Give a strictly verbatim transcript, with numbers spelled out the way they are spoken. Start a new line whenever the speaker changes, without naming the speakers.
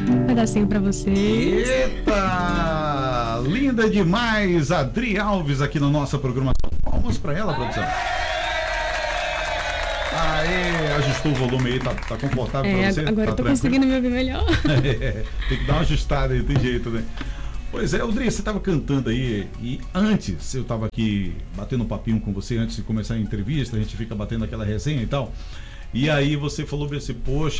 Um pedacinho pra vocês.
Eita! Linda demais! Adri Alves aqui na nossa programação. Palmas pra ela, produção. Aê, ajustou o volume aí, tá, tá confortável
É,
pra você?
agora
tá
eu tô
tranquilo?
conseguindo me ouvir melhor.
É, tem que dar uma ajustada aí, tem jeito, né? Pois é, Adri, você tava cantando aí e antes eu tava aqui batendo um papinho com você antes de começar a entrevista, a gente fica batendo aquela resenha e tal. E aí você falou assim, poxa,